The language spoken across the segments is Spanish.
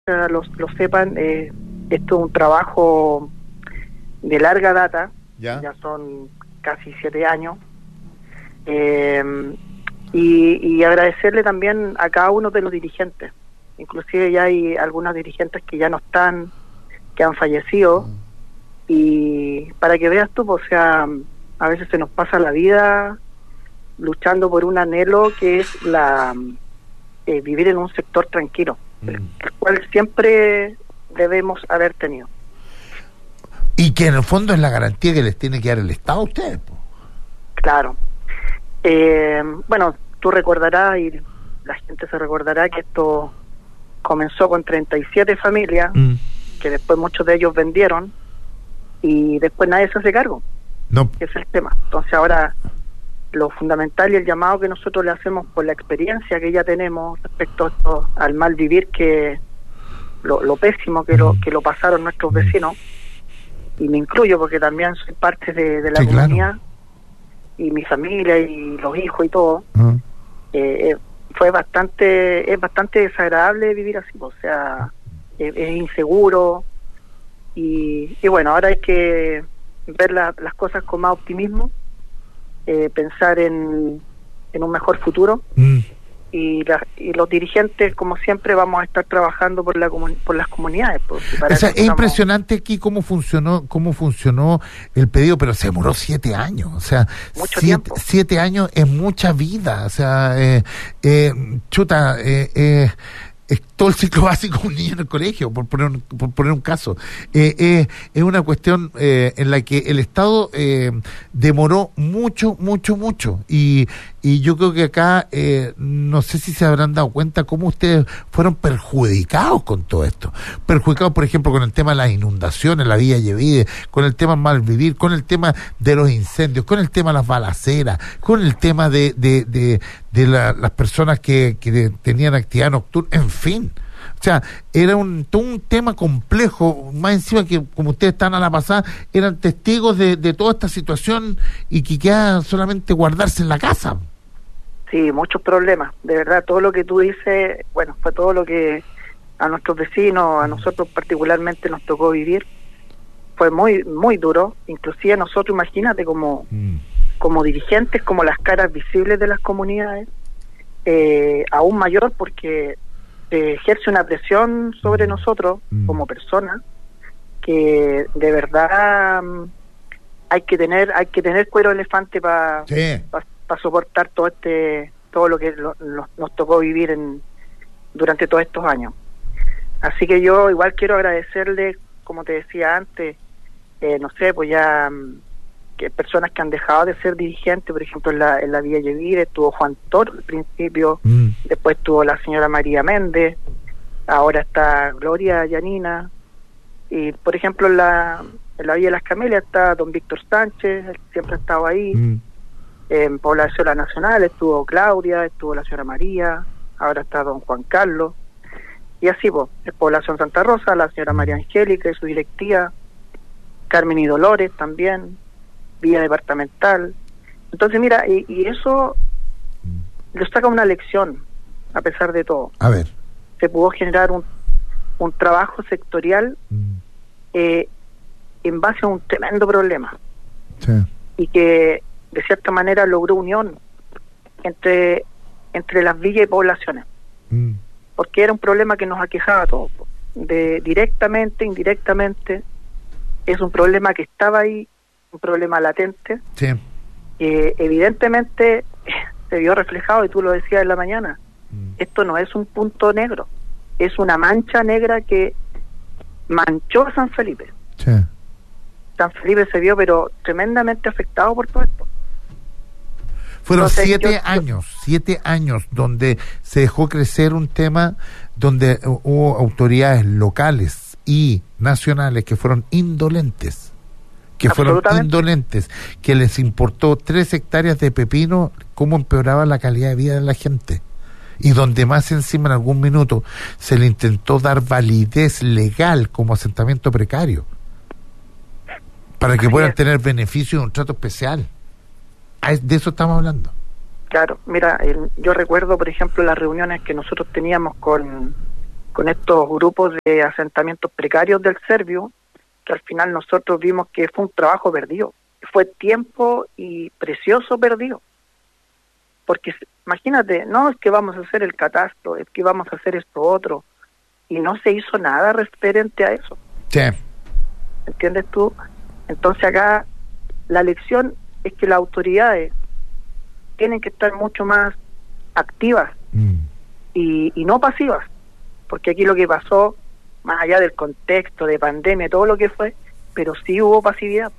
lo sepan, esto es un trabajo de larga data, ya son casi 7 años, y agradecerle también a cada uno de los dirigentes. Inclusive ya hay algunos dirigentes que ya no están, que han fallecido, y para que veas tú, o sea, a veces se nos pasa la vida luchando por un anhelo que es vivir en un sector tranquilo, el cual siempre debemos haber tenido. Y que en el fondo es la garantía que les tiene que dar el Estado a ustedes, po. Claro. Bueno, tú recordarás, y la gente se recordará, que esto comenzó con 37 familias, que después muchos de ellos vendieron, y después nadie se hace cargo. No. Ese es el tema. Entonces ahora lo fundamental y el llamado que nosotros le hacemos por la experiencia que ya tenemos respecto a esto, al mal vivir, que lo pésimo que lo pasaron nuestros vecinos, y me incluyo porque también soy parte de la comunidad, claro, y mi familia y los hijos y todo, es bastante desagradable vivir así, o sea, es inseguro, y bueno, ahora hay que ver las cosas con más optimismo, pensar en un mejor futuro, y los dirigentes, como siempre, vamos a estar trabajando por las comunidades. Pues, o sea, es impresionante aquí cómo funcionó el pedido, pero se demoró 7 años, o sea, mucho tiempo. 7 años es mucha vida, o sea, es todo el ciclo básico de un niño en el colegio, por poner un caso. Es una cuestión en la que el Estado demoró mucho, y yo creo que acá no sé si se habrán dado cuenta cómo ustedes fueron perjudicados con todo esto. Perjudicados, por ejemplo, con el tema de las inundaciones, la Villa Yevide, con el tema mal vivir, con el tema de los incendios, con el tema de las balaceras, con el tema de las personas que tenían actividad nocturna, en fin. O sea, era todo un tema complejo, más encima que, como ustedes están a la pasada, eran testigos de toda esta situación, y que queda solamente guardarse en la casa. Sí, muchos problemas, de verdad, todo lo que tú dices, bueno, fue todo lo que a nuestros vecinos, a nosotros particularmente nos tocó vivir. Fue muy, muy duro, inclusive nosotros, imagínate, como dirigentes, como las caras visibles de las comunidades, aún mayor, porque ejerce una presión sobre nosotros como personas, que de verdad hay que tener cuero de elefante para soportar todo lo que nos tocó vivir durante todos estos años. Así que yo igual quiero agradecerle, como te decía antes, no sé, pues ya que personas que han dejado de ser dirigentes, por ejemplo en la Villa Yevide estuvo Juan Toro al principio, después estuvo la señora María Méndez, ahora está Gloria Yanina, y por ejemplo en la Villa de las Camelias está don Víctor Sánchez, él siempre ha estado ahí. En Población Nacional estuvo Claudia, estuvo la señora María, ahora está don Juan Carlos, y así pues, en Población Santa Rosa la señora María Angélica y su directiva, Carmen y Dolores también, Vía Departamental. Entonces mira, y eso nos saca una lección, a pesar de todo. A ver, se pudo generar un trabajo sectorial en base a un tremendo problema, y que de cierta manera logró unión entre las villas y poblaciones, porque era un problema que nos aquejaba a todos, directamente, indirectamente. Es un problema que estaba ahí, un problema latente, que evidentemente se vio reflejado, y tú lo decías en la mañana, esto no es un punto negro, es una mancha negra que manchó a San Felipe. San Felipe se vio pero tremendamente afectado por todo esto. Fueron 7 años donde se dejó crecer un tema, donde hubo autoridades locales y nacionales que fueron indolentes, que les importó 3 hectáreas de pepino, cómo empeoraba la calidad de vida de la gente, y donde más encima en algún minuto se le intentó dar validez legal como asentamiento precario, para que puedan tener beneficio de un trato especial. De eso estamos hablando. Claro, mira, yo recuerdo, por ejemplo, las reuniones que nosotros teníamos con con estos grupos de asentamientos precarios del Servio, que al final nosotros vimos que fue un trabajo perdido, fue tiempo y precioso perdido. Porque imagínate, no es que vamos a hacer el catastro, es que vamos a hacer esto otro, y no se hizo nada referente a eso. Sí. ¿Entiendes tú? Entonces acá la lección es que las autoridades tienen que estar mucho más activas y no pasivas, porque aquí lo que pasó, más allá del contexto de pandemia, todo lo que fue, pero sí hubo pasividad.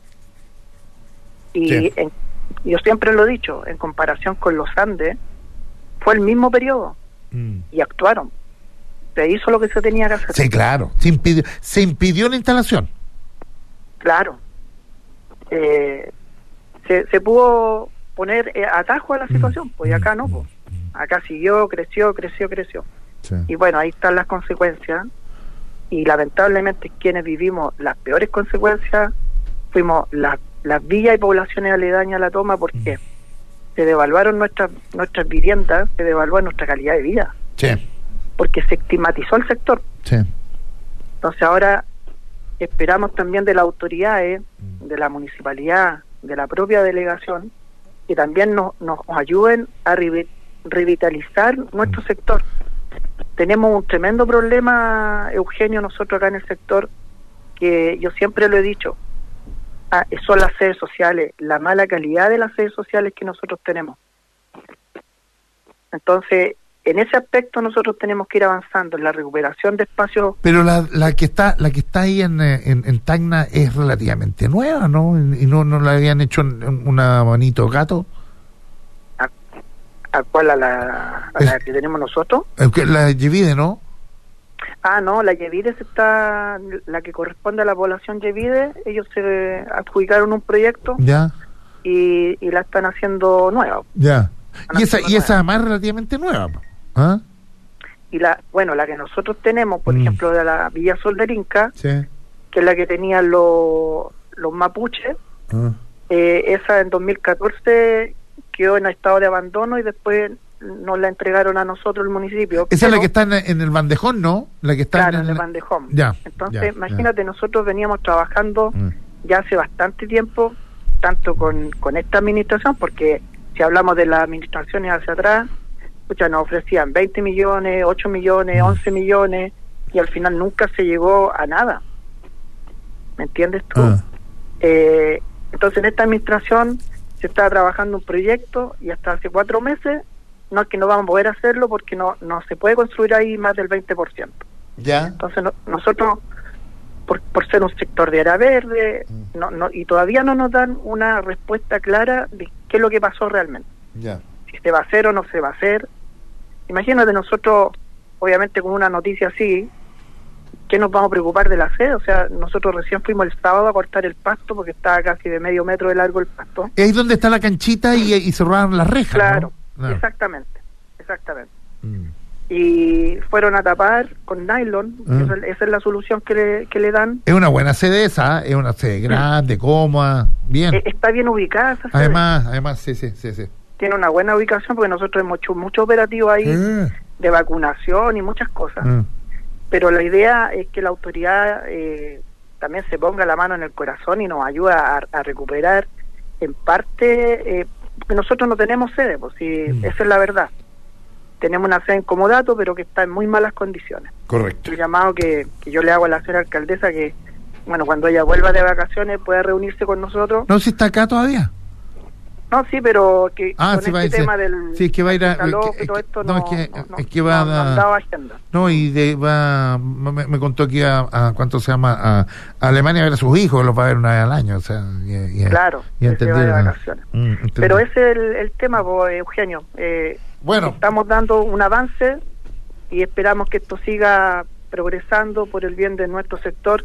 Y sí. Yo siempre lo he dicho, en comparación con los Andes, fue el mismo periodo y actuaron. Se hizo lo que se tenía que hacer. Sí, claro. Se impidió la instalación. Claro. Se pudo poner atajo a la situación, pues y acá no, pues. Acá siguió, creció. Sí. Y bueno, ahí están las consecuencias. Y lamentablemente quienes vivimos las peores consecuencias fuimos las villas y poblaciones aledañas a la toma, porque se devaluaron nuestras viviendas, se devaluó nuestra calidad de vida. Sí. Porque se estigmatizó el sector. Sí. Entonces ahora esperamos también de las autoridades, de la municipalidad, de la propia delegación, que también nos ayuden a revitalizar nuestro sector. Tenemos un tremendo problema, Eugenio, nosotros acá en el sector, que yo siempre lo he dicho, son las sedes sociales, la mala calidad de las sedes sociales que nosotros tenemos. Entonces, en ese aspecto nosotros tenemos que ir avanzando en la recuperación de espacios. Pero la que está ahí en Tacna es relativamente nueva, ¿no? Y no la habían hecho una manito gato. ¿A cuál? ¿A la que tenemos nosotros? La Yevide, ¿no? No, la Yevide la que corresponde a la población Yevide, ellos se adjudicaron un proyecto. Ya. Y la están haciendo nueva. Ya. Y esa además relativamente nueva. ¿Ah? Y la que nosotros tenemos, por ejemplo, de la Villa Sol del Inca, sí, que es la que tenían los mapuches, esa en 2014 quedó en estado de abandono y después nos la entregaron a nosotros el municipio. Esa es la que está en el bandejón, ¿no? La que está en el bandejón. Ya. Entonces, imagínate, nosotros veníamos trabajando ya hace bastante tiempo, tanto con esta administración, porque si hablamos de las administraciones hacia atrás, nos ofrecían 20 millones, 8 millones, 11 millones, y al final nunca se llegó a nada. ¿Me entiendes tú? Entonces, en esta administración se está trabajando un proyecto y hasta hace 4 meses no es que no vamos a poder hacerlo porque no se puede construir ahí más del 20%. Ya. Entonces, nosotros, por ser un sector de área verde, y todavía no nos dan una respuesta clara de qué es lo que pasó realmente. Ya. Si se va a hacer o no se va a hacer. Imagínate nosotros, obviamente con una noticia así, ¿qué nos vamos a preocupar de la sede? O sea, nosotros recién fuimos el sábado a cortar el pasto porque estaba casi de medio metro de largo el pasto. Es ahí donde está la canchita y cerraron las rejas, claro, ¿no? Exactamente. Y fueron a tapar con nylon, esa es la solución que le dan. Es una buena sede esa, es una sede grande, cómoda, bien. Está bien ubicada esa sede. Además, sí. Tiene una buena ubicación porque nosotros hemos hecho mucho operativo ahí de vacunación y muchas cosas. Pero la idea es que la autoridad también se ponga la mano en el corazón y nos ayude a recuperar en parte, porque nosotros no tenemos sede, pues sí, esa es la verdad. Tenemos una sede en Comodato, pero que está en muy malas condiciones. Correcto. El llamado que yo le hago a la señora alcaldesa que, cuando ella vuelva de vacaciones pueda reunirse con nosotros. No, si está acá todavía. No, sí, pero que con este tema del... Sí, que va a ir a... todo esto es que va a... No daba agenda. No, y me contó que iba a ¿cuánto se llama? A Alemania a ver a sus hijos, los va a ver una vez al año, o sea... Claro, y se va de vacaciones. Pero ese es el tema, Eugenio. Bueno. Estamos dando un avance y esperamos que esto siga progresando por el bien de nuestro sector.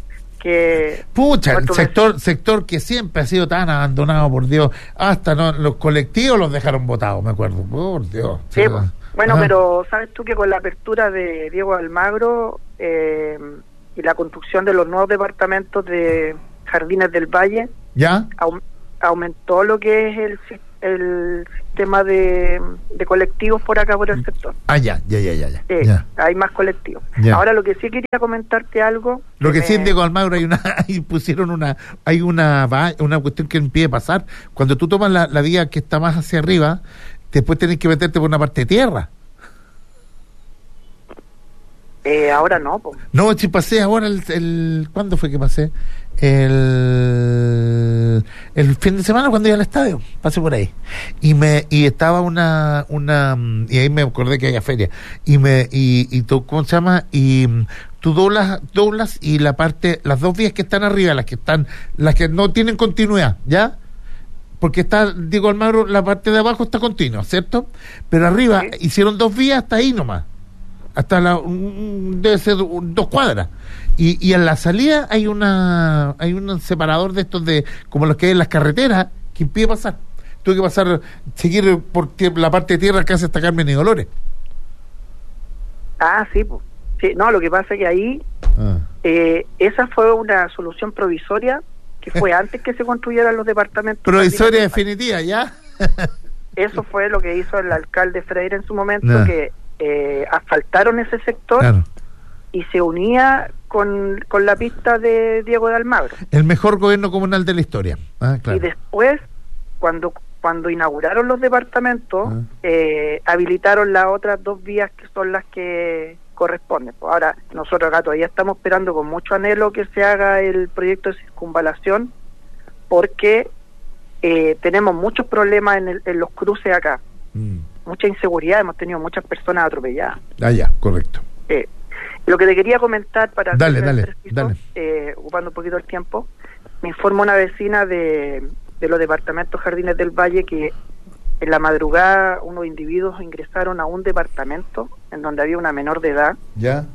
El sector que siempre ha sido tan abandonado, por Dios, hasta los colectivos los dejaron botados, me acuerdo, por Dios. Sí, pero sabes tú que con la apertura de Diego Almagro y la construcción de los nuevos departamentos de Jardines del Valle, ¿ya? Aumentó lo que es el sistema de colectivos por acá, por el sector. Ya. Hay más colectivos. Ya. Ahora, lo que sí quería comentarte algo. Lo que sí en Diego Almagro ahí pusieron una cuestión que impide pasar. Cuando tú tomas la vía que está más hacia arriba, después tenés que meterte por una parte de tierra. Ahora no, pues. No, si pasé ahora ¿cuándo fue que pasé? El fin de semana cuando iba al estadio, pasé por ahí. Y estaba y ahí me acordé que había feria. Y tú, ¿cómo se llama? Y tú doblas y las dos vías que están arriba, las que no tienen continuidad, ¿ya? Porque está, digo, Almagro, la parte de abajo está continua, ¿cierto? Pero arriba hicieron dos vías hasta ahí nomás. Hasta debe ser 2 cuadras. Y en la salida hay un separador de estos como los que hay en las carreteras que impide pasar. Tuve que seguir por la parte de tierra que hace hasta Carmen y Dolores. Sí, pues. Sí, no, lo que pasa es que ahí esa fue una solución provisoria que fue antes que se construyeran los departamentos. Provisoria definitiva, ¿ya? Eso fue lo que hizo el alcalde Freire en su momento, que asfaltaron ese sector. Claro. Y se unía con la pista de Diego de Almagro. El mejor gobierno comunal de la historia. Claro. Y después, cuando inauguraron los departamentos, habilitaron las otras 2 vías que son las que corresponden. Pues ahora, nosotros acá todavía estamos esperando con mucho anhelo que se haga el proyecto de circunvalación, porque tenemos muchos problemas en los cruces acá. Mucha inseguridad, hemos tenido muchas personas atropelladas. Ya, correcto. Lo que te quería comentar para dale. ocupando un poquito el tiempo, me informa una vecina de los departamentos Jardines del Valle que en la madrugada unos individuos ingresaron a un departamento en donde había una menor de edad. Ya.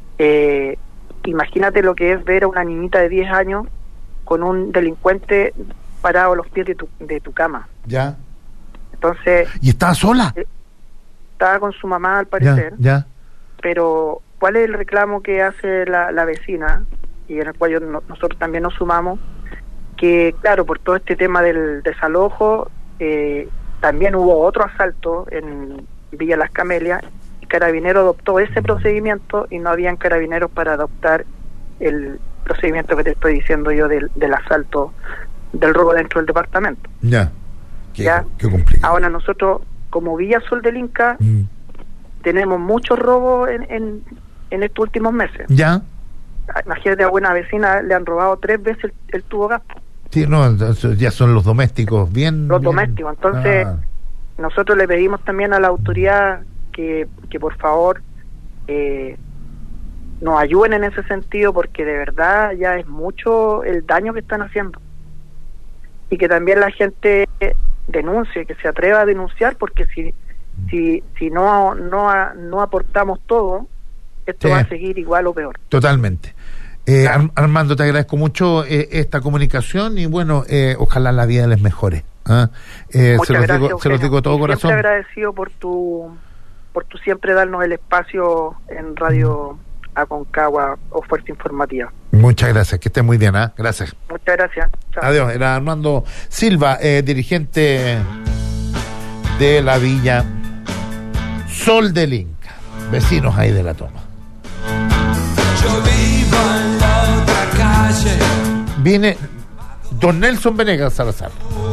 Imagínate lo que es ver a una niñita de 10 años con un delincuente parado a los pies de tu cama. Ya. Entonces. ¿Y estaba sola? Estaba con su mamá, al parecer. Ya. Pero ¿cuál es el reclamo que hace la vecina, y en el cual nosotros también nos sumamos? Que claro, por todo este tema del desalojo, también hubo otro asalto en Villa Las Camelias, y Carabinero adoptó ese procedimiento y no habían carabineros para adoptar el procedimiento que te estoy diciendo yo del asalto, del robo dentro del departamento. Ya. Qué complicado. Ahora nosotros, como Villa Sol del Inca, tenemos muchos robos en estos últimos meses. Ya. Imagínate, a una vecina le han robado 3 veces el tubo gas. Sí, no, ya son los domésticos, domésticos. Entonces, nosotros le pedimos también a la autoridad que por favor nos ayuden en ese sentido, porque de verdad ya es mucho el daño que están haciendo. Y que también la gente denuncie, que se atreva a denunciar, porque si no aportamos todo, esto va a seguir igual o peor. Totalmente. Claro. Armando, te agradezco mucho esta comunicación y bueno, ojalá la vida les mejore. Se los digo de todo corazón. Siempre agradecido por tu siempre darnos el espacio en Radio Aconcagua o Fuerza Informativa. Muchas gracias, que esté muy bien. Gracias. Muchas gracias. Chao. Adiós. Era Armando Silva, dirigente de la Villa Sol del Inca, vecinos ahí de La Toma. Yo vivo en la otra calle. Viene don Nelson Venegas Salazar.